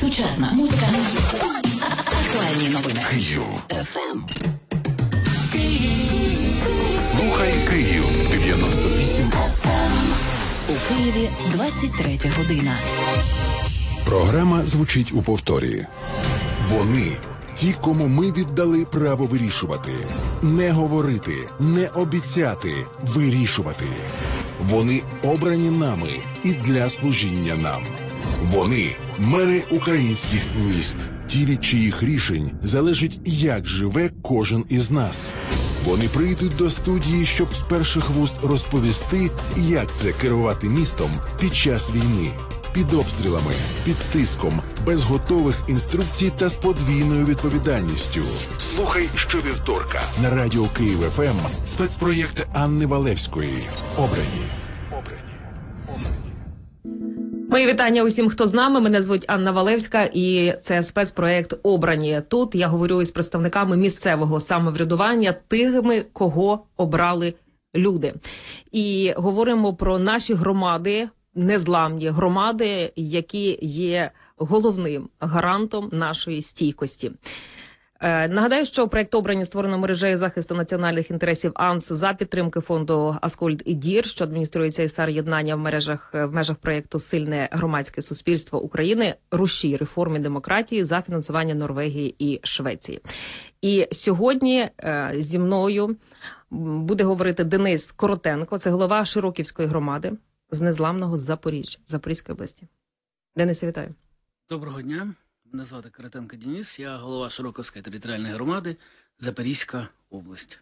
Сучасна музика. Актуальні новини. Київ. ФМ. Слухай Київ. 98 FM. У Києві 23 година. Програма звучить у повторі. Вони – ті, кому ми віддали право вирішувати. Не говорити, не обіцяти, вирішувати. Вони обрані нами і для служіння нам. Вони – мери українських міст. Ті, від чиїх рішень залежить, як живе кожен із нас. Вони прийдуть до студії, щоб з перших вуст розповісти, як це керувати містом під час війни. Під обстрілами, під тиском, без готових інструкцій та з подвійною відповідальністю. Слухай щовівторка на Радіо Київ ФМ спецпроєкт Анни Валевської «Обрані». Мої вітання усім, хто з нами. Мене звуть Анна Валевська, і це спецпроєкт «Обрані». Тут я говорю із представниками місцевого самоврядування, тими, кого обрали люди. І говоримо про наші громади, незламні громади, які є головним гарантом нашої стійкості. Нагадаю, що проєкт «Обрані» створено мережею захисту національних інтересів АНС за підтримки фонду «Аскольд і Дір», що адмініструється ІСАР єднання в межах проєкту «Сильне громадське суспільство України. Рушій реформи демократії» за фінансування Норвегії і Швеції. І сьогодні зі мною буде говорити Денис Коротенко, це голова Широківської громади з незламного Запоріжжя, Запорізької області. Денисе, вітаю. Доброго дня. Мене звати Коротенко Денис, я голова Широковської територіальної громади, Запорізька область.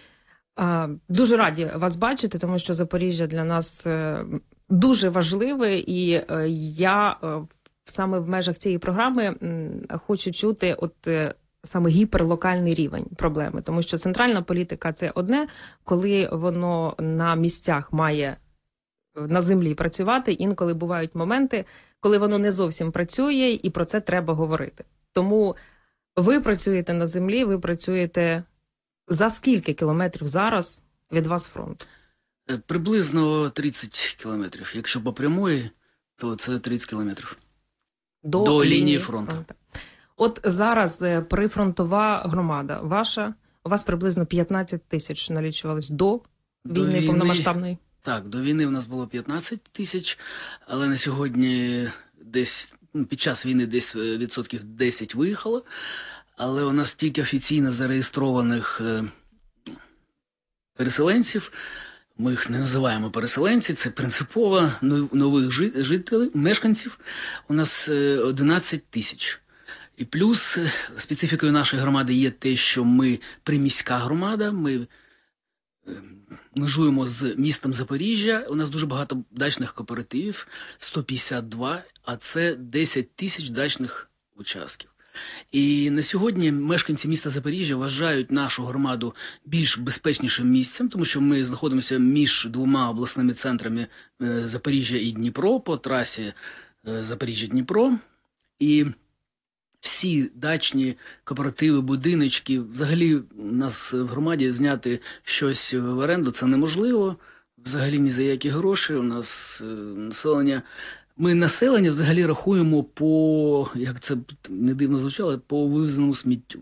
Дуже раді вас бачити, тому що Запоріжжя для нас дуже важливе, і я саме в межах цієї програми хочу чути саме гіперлокальний рівень проблеми, тому що центральна політика – це одне, коли воно на місцях має на землі працювати, інколи бувають моменти, коли воно не зовсім працює, і про це треба говорити. Тому ви працюєте на землі, ви працюєте за скільки кілометрів зараз від вас фронт? Приблизно 30 кілометрів. Якщо по прямої, то це 30 кілометрів. До лінії фронту. От зараз прифронтова громада ваша, у вас приблизно 15 тисяч налічувалось до війни повномасштабної? Так, до війни у нас було 15 тисяч, але на сьогодні десь, під час війни десь відсотків 10 виїхало, але у нас тільки офіційно зареєстрованих переселенців, ми їх не називаємо переселенці, це принципово нових жителів, мешканців, у нас 11 тисяч. І плюс специфікою нашої громади є те, що ми приміська громада, ми межуємо з містом Запоріжжя, у нас дуже багато дачних кооперативів, 152, а це 10 тисяч дачних участків. І на сьогодні мешканці міста Запоріжжя вважають нашу громаду більш безпечнішим місцем, тому що ми знаходимося між двома обласними центрами Запоріжжя і Дніпро, по трасі Запоріжжя-Дніпро. І всі дачні кооперативи, будиночки, взагалі у нас в громаді зняти щось в оренду – це неможливо, взагалі ні за які гроші. У нас населення, ми населення взагалі рахуємо по, як це не дивно звучало, по вивезеному сміттю.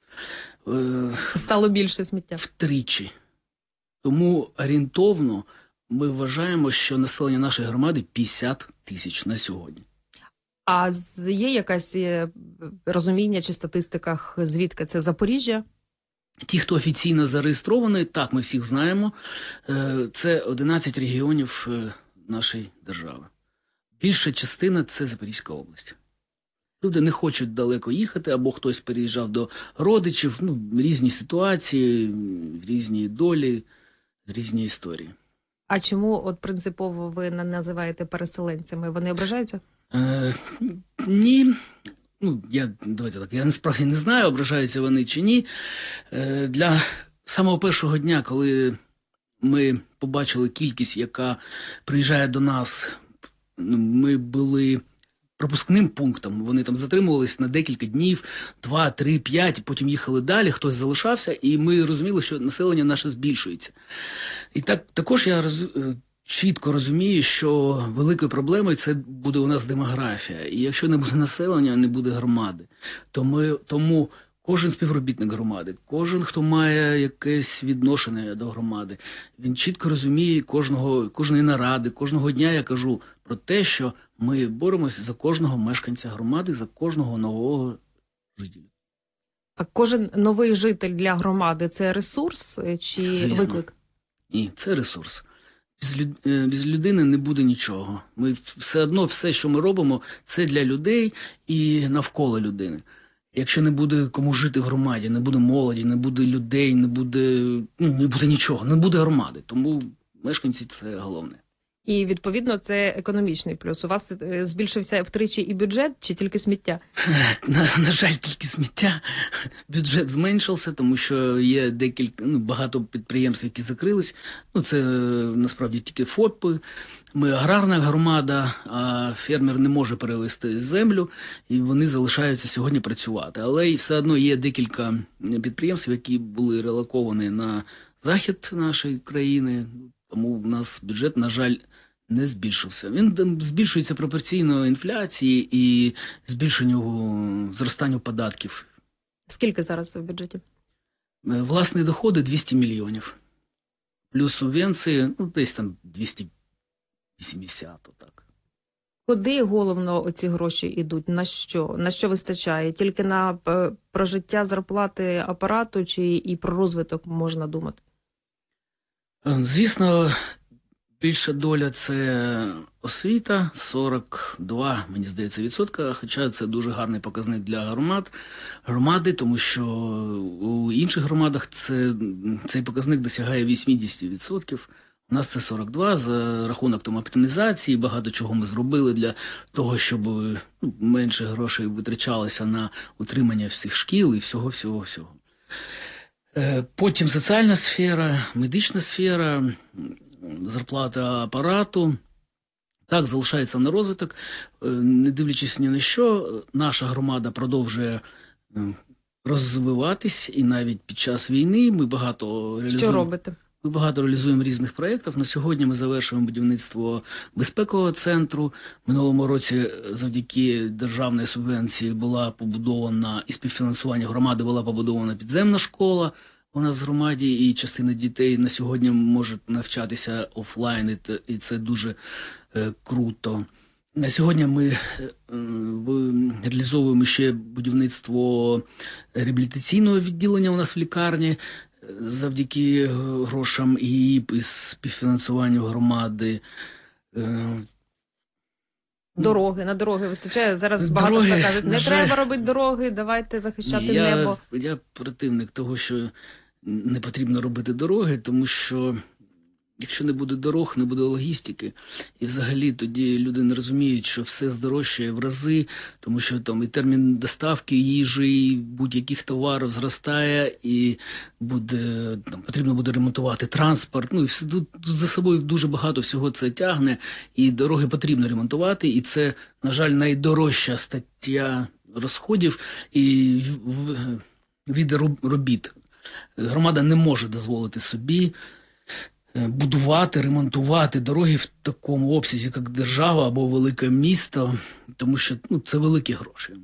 Стало більше сміття? Втричі. Тому орієнтовно ми вважаємо, що населення нашої громади 50 тисяч на сьогодні. А є якась розуміння чи статистиках, звідки це Запоріжжя? Ті, хто офіційно зареєстрований, так, ми всіх знаємо, це 11 регіонів нашої держави. Більша частина – це Запорізька область. Люди не хочуть далеко їхати, або хтось переїжджав до родичів, різні ситуації, різні долі, різні історії. А чому принципово ви не називаєте переселенцями? Вони ображаються? Ні. Давайте так, я насправді не знаю, ображаються вони чи ні. Для самого першого дня, коли ми побачили кількість, яка приїжджає до нас, ми були пропускним пунктом. Вони там затримувались на декілька днів, 2, 3, 5, потім їхали далі, хтось залишався, і ми розуміли, що населення наше збільшується. І також я чітко розуміє, що великою проблемою це буде у нас демографія. І якщо не буде населення, не буде громади. Тому кожен співробітник громади, кожен, хто має якесь відношення до громади, він чітко розуміє кожної наради, кожного дня я кажу про те, що ми боремося за кожного мешканця громади, за кожного нового жителя. А кожен новий житель для громади – це ресурс чи Звісно. виклик? Ні, це ресурс. Без людини не буде нічого. Ми все одно, все, що ми робимо, це для людей і навколо людини. Якщо не буде кому жити в громаді, не буде молоді, не буде людей, не буде нічого, не буде громади. Тому мешканці – це головне. І, відповідно, це економічний плюс. У вас збільшився втричі і бюджет, чи тільки сміття? На жаль, тільки сміття. Бюджет зменшився, тому що є багато підприємств, які закрились. Це насправді тільки ФОПи. Ми аграрна громада, а фермер не може перевести землю, і вони залишаються сьогодні працювати. Але і все одно є декілька підприємств, які були релоковані на захід нашої країни. Тому в нас бюджет, на жаль, не збільшився. Він збільшується пропорційно інфляції і зростанню податків. Скільки зараз у бюджеті? Власні доходи 200 мільйонів. Плюс субвенції, десь там 280, отак. Куди головно оці гроші йдуть? На що? На що вистачає? Тільки на прожиття зарплати апарату чи і про розвиток можна думати? Звісно, більша доля – це освіта, 42, мені здається, відсотка, хоча це дуже гарний показник для громади, тому що у інших громадах цей показник досягає 80%. У нас це 42, за рахунок оптимізації, багато чого ми зробили для того, щоб менше грошей витрачалося на утримання всіх шкіл і всього. Потім соціальна сфера, медична сфера, зарплата апарату. Так, залишається на розвиток. Не дивлячись ні на що, наша громада продовжує розвиватись, і навіть під час війни ми багато реалізуємо. Що робите? Ми багато реалізуємо різних проєктів. На сьогодні ми завершуємо будівництво безпекового центру. Минулому році завдяки державної субвенції була побудована і співфінансування громади була побудована підземна школа у нас в громаді, і частина дітей на сьогодні може навчатися офлайн, і це дуже круто. На сьогодні ми реалізовуємо ще будівництво реабілітаційного відділення у нас в лікарні, завдяки грошам і співфінансуванню громади. На дороги вистачає. Зараз багато хто кажуть, не треба робити дороги, давайте захищати небо. Я противник того, що не потрібно робити дороги, тому що якщо не буде дорог, не буде логістики. І взагалі тоді люди не розуміють, що все здорожчає в рази, тому що там і термін доставки їжі, і будь-яких товарів зростає, і потрібно буде ремонтувати транспорт. І тут за собою дуже багато всього це тягне, і дороги потрібно ремонтувати, і це, на жаль, найдорожча стаття розходів і від робіт. Громада не може дозволити собі будувати, ремонтувати дороги в такому обсязі, як держава або велике місто, тому що це великі гроші.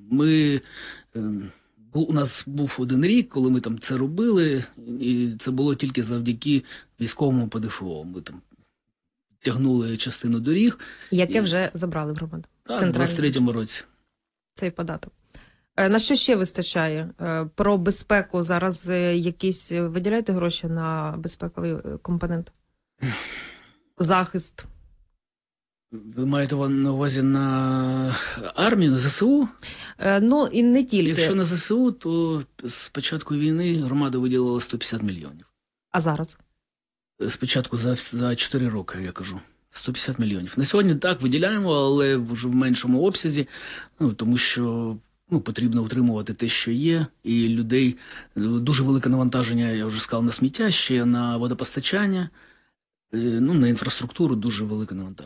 У нас був один рік, коли ми там це робили, і це було тільки завдяки військовому ПДФО. Ми там тягнули частину доріг. Яке вже забрали в громаду? Так, в 23-му році. Цей податок. На що ще вистачає? Про безпеку зараз якісь виділяєте гроші на безпековий компонент? Захист? Ви маєте на увазі на армію, на ЗСУ? І не тільки. Якщо на ЗСУ, то з початку війни громада виділила 150 мільйонів. А зараз? Спочатку за 4 роки, я кажу. 150 мільйонів. На сьогодні так виділяємо, але вже в меншому обсязі, тому що потрібно утримувати те, що є, і людей дуже велике навантаження, я вже сказав, на сміття, ще на водопостачання, на інфраструктуру дуже велике навантаження.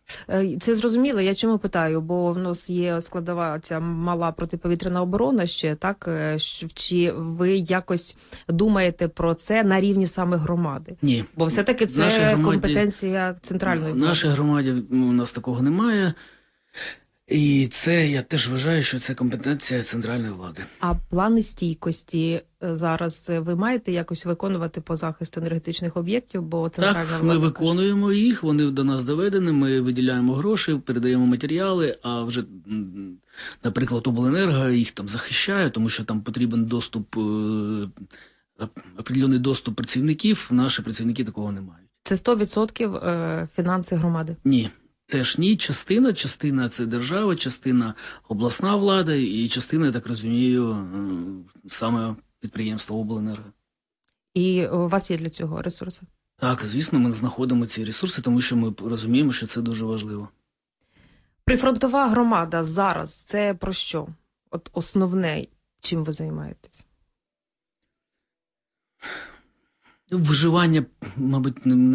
Це зрозуміло. Я чому питаю? Бо в нас є складова ця мала протиповітряна оборона ще, так? Чи ви якось думаєте про це на рівні саме громади? Ні. Бо все-таки В нашій це громаді- компетенція центральної В влади. нашій громаді у нас такого немає. І це, я теж вважаю, що це компетенція центральної влади. А плани стійкості зараз ви маєте якось виконувати по захисту енергетичних об'єктів? Бо центральна Так, влада ми каже- виконуємо їх, вони до нас доведені, ми виділяємо гроші, передаємо матеріали, а вже, наприклад, обленерго їх там захищає, тому що там потрібен доступ, определений доступ працівників, наші працівники такого не мають. Це 100% фінанси громади. Ні. Теж ні, частина це держава, частина обласна влада і частина, я так розумію, саме підприємство обленерго. І у вас є для цього ресурси? Так, звісно, ми знаходимо ці ресурси, тому що ми розуміємо, що це дуже важливо. Прифронтова громада зараз – це про що? От основне, чим ви займаєтесь? Виживання, мабуть,